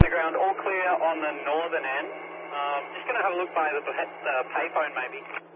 ground, all clear on the northern end. Just going to have a look by the payphone maybe.